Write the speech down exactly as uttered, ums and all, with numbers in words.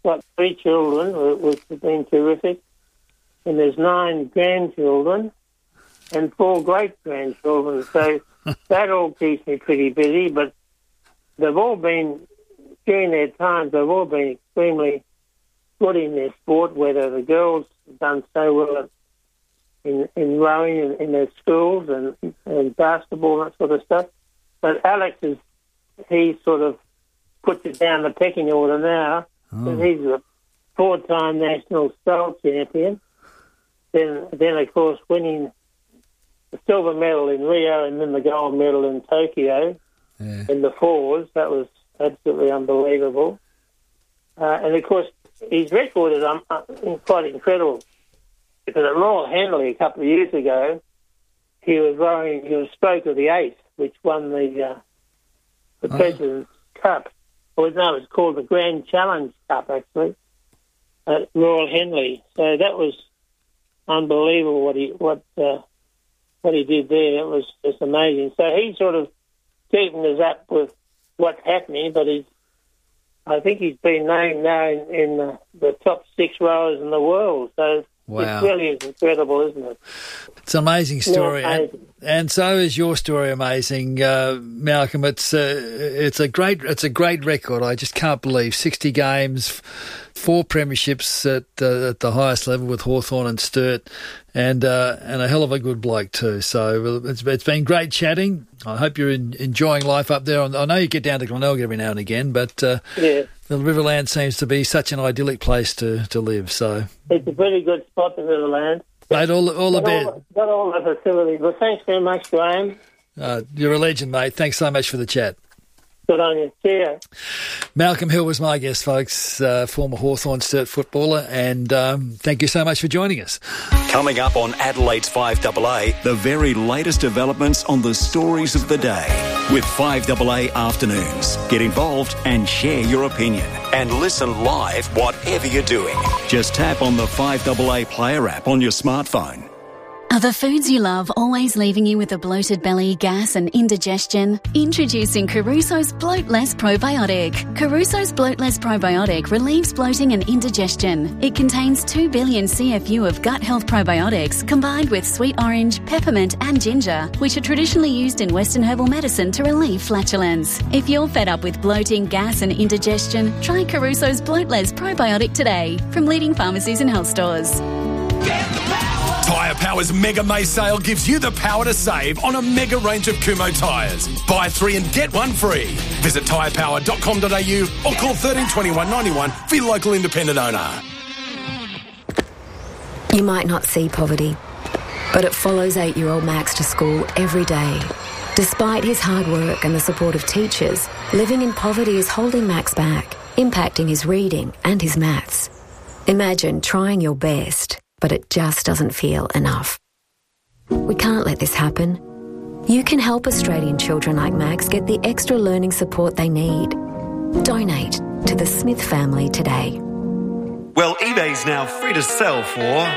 got three children, which has been terrific, and there's nine grandchildren and four great-grandchildren. So that all keeps me pretty busy, but they've all been, during their times, they've all been extremely good in their sport, whether the girls have done so well in, in rowing in, in their schools and, and basketball and that sort of stuff. But Alex is, he sort of puts it down the pecking order now, because oh. he's a four-time national stroll champion. Then, then of course, winning the silver medal in Rio and then the gold medal in Tokyo yeah. in the fours, that was absolutely unbelievable. Uh, and of course, his record is um, quite incredible, because at Royal Henley a couple of years ago, he was rowing, he was stroke of the eighth, which won the uh, the oh. President's Cup. Or no, it's called the Grand Challenge Cup, actually, at Royal Henley. So that was unbelievable what he what uh, what he did there. It was just amazing. So he's sort of keeping us up with what's happening, but he's I think he's been named now in, in the, the top six rowers in the world. So wow. It really is incredible, isn't it? It's an amazing story, yeah, amazing. And, and so is your story amazing, uh, Malcolm. It's uh, it's a great it's a great record. I just can't believe sixty games, four premierships at, uh, at the highest level with Hawthorn and Sturt, and uh, and a hell of a good bloke too. So it's it's been great chatting. I hope you're in, enjoying life up there. I know you get down to Glenelg every now and again, but uh, yeah. the Riverland seems to be such an idyllic place to, to live. So it's a pretty good spot, the Riverland. Mate, all, all the best. Got all the facilities. Well, thanks very much, Graham. Uh, you're a legend, mate. Thanks so much for the chat. Good on you. See ya. Malcolm Hill was my guest, folks, uh, former Hawthorn Sturt footballer, and um, thank you so much for joining us. Coming up on Adelaide's five A A, the very latest developments on the stories of the day with five A A Afternoons. Get involved and share your opinion. And listen live whatever you're doing. Just tap on the five A A Player app on your smartphone. Are the foods you love always leaving you with a bloated belly, gas and indigestion? Introducing Caruso's Bloat Less Probiotic. Caruso's Bloat Less Probiotic relieves bloating and indigestion. It contains two billion C F U of gut health probiotics combined with sweet orange, peppermint and ginger, which are traditionally used in Western herbal medicine to relieve flatulence. If you're fed up with bloating, gas and indigestion, try Caruso's Bloat Less Probiotic today from leading pharmacies and health stores. Tyre Power's Mega May sale gives you the power to save on a mega range of Kumho tyres. Buy three and get one free. Visit tyre power dot com dot a u or call thirteen twenty-one ninety-one for your local independent owner. You might not see poverty, but it follows eight-year-old Max to school every day. Despite his hard work and the support of teachers, living in poverty is holding Max back, impacting his reading and his maths. Imagine trying your best, but it just doesn't feel enough. We can't let this happen. You can help Australian children like Max get the extra learning support they need. Donate to the Smith family today. Well, eBay's now free to sell for...